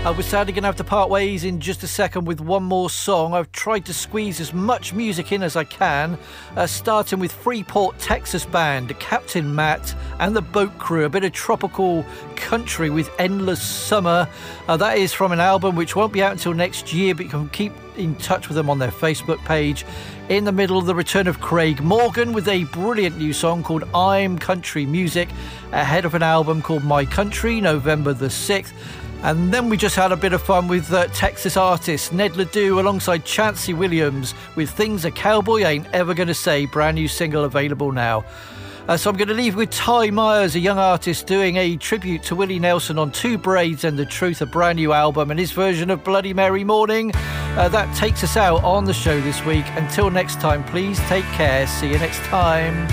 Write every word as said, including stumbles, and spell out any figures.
Uh, we're sadly going to have to part ways in just a second with one more song. I've tried to squeeze as much music in as I can, uh, starting with Freeport, Texas band Captain Matt and the Boat Crew, a bit of tropical country with Endless Summer. Uh, that is from an album which won't be out until next year, but you can keep in touch with them on their Facebook page. In the middle, the return of Craig Morgan with a brilliant new song called I'm Country Music, ahead of an album called My Country, November the sixth. And then we just had a bit of fun with uh, Texas artist Ned Ledoux alongside Chancey Williams with Things a Cowboy Ain't Ever Gonna Say, brand new single available now. Uh, so I'm going to leave with Ty Myers, a young artist doing a tribute to Willie Nelson on Two Braids and the Truth, a brand new album, and his version of Bloody Mary Morning. Uh, that takes us out on the show this week. Until next time, please take care. See you next time.